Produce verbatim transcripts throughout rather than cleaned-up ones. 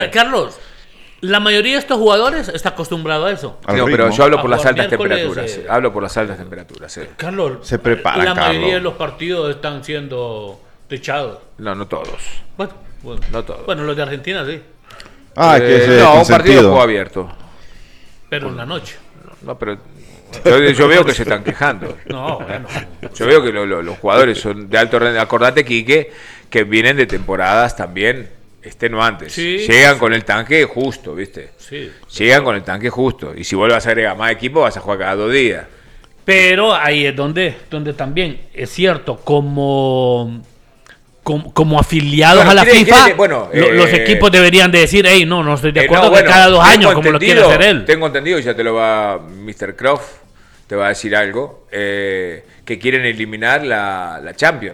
Carlos, la mayoría de estos jugadores está acostumbrado a eso. No, pero yo hablo por las altas miércoles, temperaturas. eh, hablo por las altas temperaturas. Eh. Carlos, se prepara, la mayoría Carlos. de los partidos están siendo techados. No, no todos. Bueno, bueno, No todos. bueno, los de Argentina sí, Ah, Eh, que ese no, un consentido. partido juego abierto. pero en la noche. No, pero yo, yo veo que se están quejando. No, bueno. Yo veo que lo, lo, los jugadores son de alto rendimiento. Acordate, Quique, que vienen de temporadas también extenuantes. Sí. Llegan con el tanque justo, ¿viste? Sí. Llegan con el tanque justo. Y si vuelvas a agregar más equipo, vas a jugar cada dos días. Pero ahí es donde, donde también es cierto, como, como, como afiliados Bueno, a la quiere- FIFA, quiere- bueno, lo- eh, los equipos deberían de decir, hey, no, no estoy de Eh, acuerdo no, que bueno, cada dos tengo años, como lo quiere entendido- hacer él. Tengo entendido, y ya te lo va mister Croft, te va a decir algo, eh, que quieren eliminar la, la Champions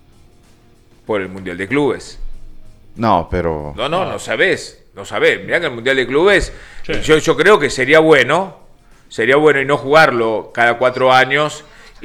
por el Mundial de Clubes. No, pero... No, no, no sabés, no sabés. Mirá que el Mundial de Clubes, Sí. yo, yo creo que sería bueno, sería bueno y no jugarlo cada cuatro años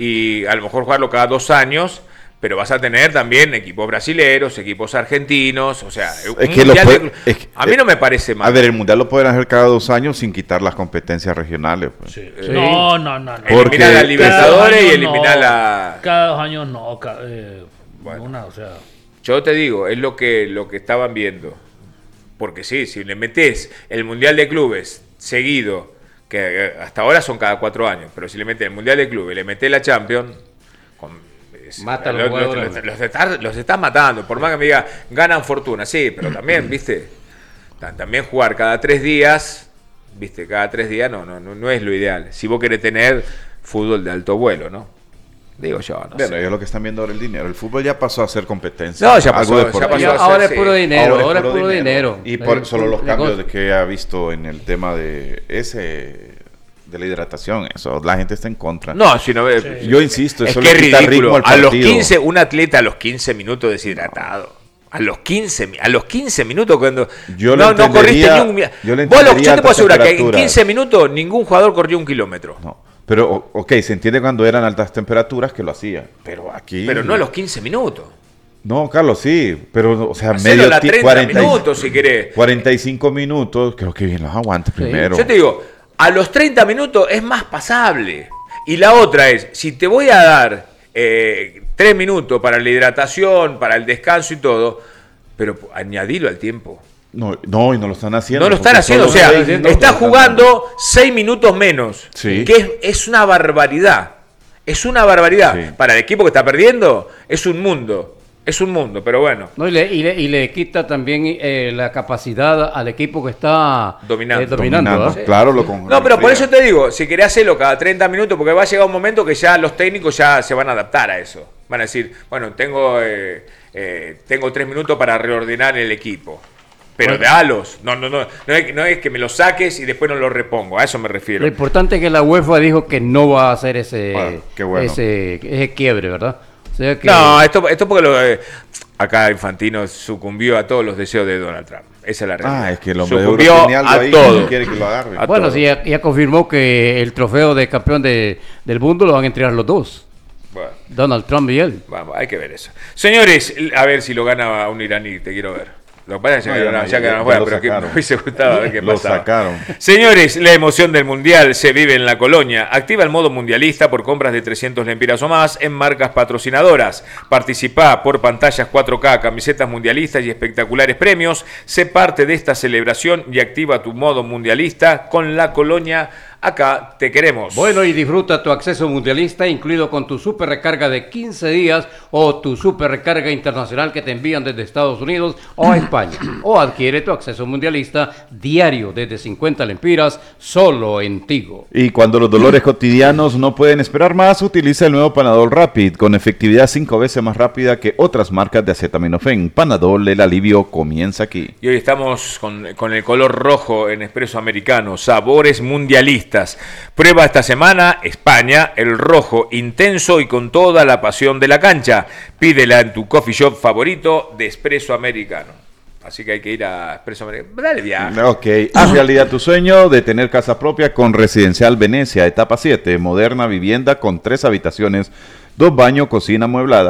y a lo mejor jugarlo cada dos años, pero vas a tener también equipos brasileros, equipos argentinos, o sea, un Es que lo Mundial de puede- Clu- es que- a mí no me parece mal. A ver, el Mundial lo pueden hacer cada dos años sin quitar las competencias regionales. Pues. Sí. Sí. No, no, no, no. Porque- Eliminar la Libertadores Cada y año eliminar no, la... Cada dos años no. ca- eh, Bueno. una, o sea, Yo te digo, es lo que, lo que estaban viendo. Porque sí, si le metés el Mundial de Clubes seguido, que eh, hasta ahora son cada cuatro años, pero si le metés el Mundial de Clubes y le metés la Champions, con, es- Mata a los los, los, jugadores. los, los está- los están matando. Por más que me diga, ganan fortuna, sí, pero también, viste, Ta- también jugar cada tres días, viste, cada tres días no, no, no, no es lo ideal. Si vos querés tener fútbol de alto vuelo, ¿no? Digo yo, no Bueno, sé. ellos lo que están viendo ahora el dinero. El fútbol ya pasó a ser competencia. No, ya algo pasó, ya deportivo. pasó Ya- a ser, ahora es sí. puro dinero, ahora, es puro dinero. Y por Eh, solo los el cambios negocio. de que ha visto en el tema de ese de la hidratación, eso la gente está en contra. No, si no ve. Sí. Yo insisto, Es eso que le es quita ridículo. ritmo al A los partido. quince, un atleta a los quince minutos deshidratado. A los quince, mi- a los quince minutos cuando Yo no, le no corriste entendería- ni un mi- yo le Vos lo- entendería yo te puedo altas asegurar que en temperaturas. quince minutos ningún jugador corrió un kilómetro. No, pero o- ok, se entiende cuando eran altas temperaturas que lo hacía, pero aquí Pero no a los quince minutos. No, Carlos, sí, pero o sea, Hacelo medio a las ti- treinta cuarenta y- minutos si querés. cuarenta y cinco minutos, creo que bien los aguanta primero. Yo te digo, a los treinta minutos es más pasable. Y la otra es, si te voy a dar eh, tres minutos para la hidratación, para el descanso y todo, pero añadilo al tiempo. No, no, y no lo están haciendo. No lo están porque haciendo, o solo sea, seis minutos está lo están jugando seis minutos menos, Sí. que es, es una barbaridad, es una barbaridad. Sí. Para el equipo que está perdiendo, es un mundo, es un mundo, pero bueno. No, y, le, y, le, y le quita también eh, la capacidad al equipo que está Dominando. eh, dominando. dominando. ¿verdad? Claro, lo con No, pero por enfría. eso te digo, si querés hacerlo cada treinta minutos, porque va a llegar un momento que ya los técnicos ya se van a adaptar a eso. Van a decir, bueno, tengo, eh, eh, tengo tres minutos para reordenar el equipo. Pero de halos, no, no, no, no es, no es que me lo saques y después no lo repongo, a eso me refiero. Lo importante es que la UEFA dijo que no va a hacer ese, Bueno, qué bueno. ese, ese quiebre, ¿verdad? O sea que No, esto, esto porque lo, eh, acá Infantino sucumbió a todos los deseos de Donald Trump. Esa es la realidad. Ah, es que el hombre de sucumbió Euro tiene algo a ahí todo. que quiere que lo agarre. A bueno, todo. sí, ya, ya confirmó que el trofeo de campeón de, del mundo lo van a entregar los dos, Bueno, Donald Trump y él. vamos, hay que ver eso. Señores, a ver si lo gana un iraní, te quiero ver. Lo que pasa es que No, ya, ya quedaron- no, ya ya- quedaron ya fuera, lo pero que sacaron. me hubiese gustado ver qué Lo pasaba. sacaron. Señores, la emoción del Mundial se vive en la Colonia. Activa el modo mundialista por compras de trescientos lempiras o más en marcas patrocinadoras. Participá por pantallas cuatro K, camisetas mundialistas y espectaculares premios. Sé parte de esta celebración y activa tu modo mundialista con la Colonia. Acá te queremos. Bueno, y disfruta tu acceso mundialista incluido con tu super recarga de quince días o tu super recarga internacional que te envían desde Estados Unidos o España. O adquiere tu acceso mundialista diario desde cincuenta lempiras solo en Tigo. Y cuando los dolores cotidianos no pueden esperar más, utiliza el nuevo Panadol Rapid con efectividad cinco veces más rápida que otras marcas de acetaminofén. Panadol, el alivio comienza aquí. Y hoy estamos con, con el color rojo en Espresso Americano, sabores mundialistas. Prueba esta semana España, el rojo intenso y con toda la pasión de la cancha. Pídela en tu coffee shop favorito de Espresso Americano. Así que hay que ir a Espresso Americano. Dale viaje. Ok, haz realidad tu sueño de tener casa propia con Residencial Venecia, etapa siete, moderna vivienda con tres habitaciones, dos baños, cocina amueblada.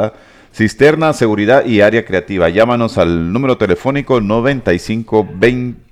Cisterna, seguridad y área creativa. Llámanos al número telefónico noventa y cinco veinte